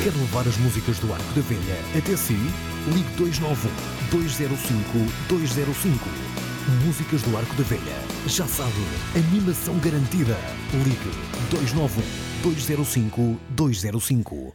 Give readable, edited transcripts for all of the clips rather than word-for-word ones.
Quer levar as músicas do Arco da Velha até si? Ligue 291-205-205. Músicas do Arco da Velha. Já sabe, animação garantida. Ligue 291-205-205.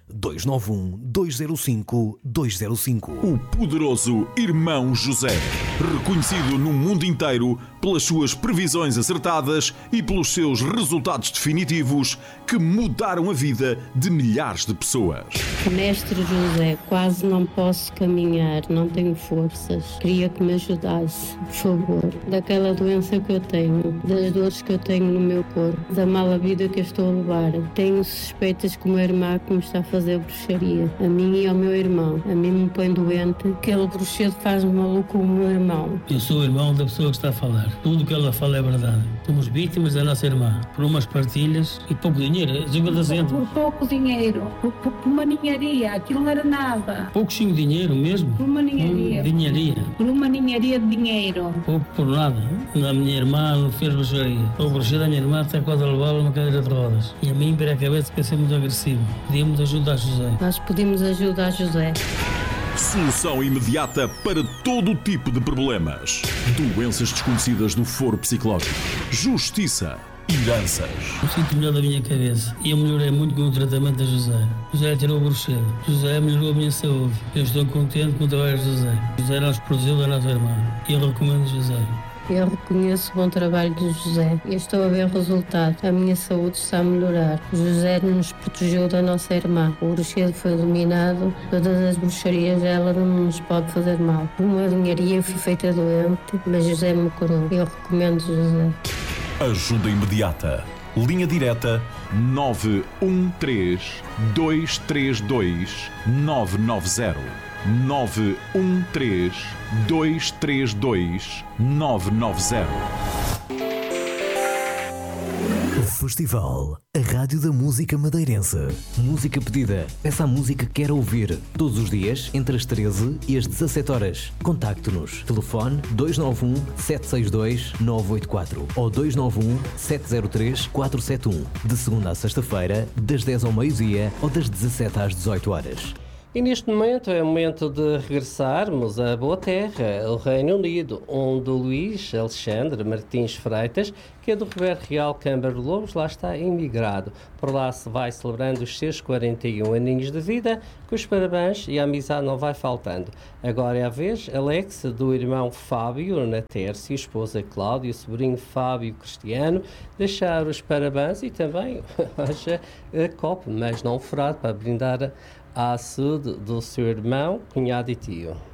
291-205-205. O poderoso Irmão José. Reconhecido no mundo inteiro pelas suas previsões acertadas e pelos seus resultados definitivos que mudaram a vida de milhares de pessoas. Mestre José, quase não posso caminhar, não tenho forças. Queria que me ajudasse, por favor. Daquela doença que eu tenho, das dores que eu tenho no meu corpo, da mala vida que eu estou a levar. Tenho suspeitas que uma irmã que me está a fazer bruxaria. A mim e ao meu irmão. A mim me põe doente. Aquele bruxedo faz-me maluco o meu irmão. Eu sou o irmão da pessoa que está a falar. Tudo o que ela fala é verdade. Somos vítimas da nossa irmã. Por umas partilhas e pouco dinheiro. Por pouco dinheiro. Por uma ninharia. Aquilo não era nada. Pouquinho dinheiro mesmo? Por uma ninharia. Dinharia. Por uma ninharia de dinheiro. Pouco por nada. A minha irmã não fez bruxaria. O bruxedo da minha irmã está quase a levá-la numa cadeira de rodas. E a mim, para a cabeça, que é ser muito agressivo. Pedimos ajuda a José. Nós pedimos ajuda a José. Solução imediata para todo o tipo de problemas. Doenças desconhecidas do foro psicológico. Justiça. Heranças. Eu sinto melhor da minha cabeça e eu melhorei muito com o tratamento da José. José tirou o bruxedo. José melhorou a minha saúde. Eu estou contente com o trabalho de José. José nos protegeu da nossa irmã. E eu recomendo José. Eu reconheço o bom trabalho de José e estou a ver o resultado. A minha saúde está a melhorar. José nos protegeu da nossa irmã. O bruxedo foi eliminado. Todas as bruxarias ela não nos pode fazer mal. Uma dinharia fui feita doente, mas José me curou. Eu recomendo José. Ajuda imediata. Linha direta 913-232-990. 913-232-990. O Festival, a Rádio da Música Madeirense. Música pedida. Peça a música que quer ouvir. Todos os dias, entre as 13 e as 17 horas. Contacte-nos. Telefone 291-762-984 ou 291-703-471. De segunda à sexta-feira, das 10 ao meio-dia ou das 17 às 18 horas. E neste momento é o momento de regressarmos à boa terra, ao Reino Unido, onde o Luís Alexandre Martins Freitas, que é do Rever Real Câmara de Lobos, lá está imigrado. Por lá se vai celebrando os seus 41 aninhos de vida, com os parabéns e a amizade não vai faltando. Agora é a vez, Alex, do irmão Fábio, Ana Tércia, esposa Cláudia, o sobrinho Fábio Cristiano, deixar os parabéns e também haja copo, mas não furado, para brindar à saúde do seu irmão, cunhado e tio.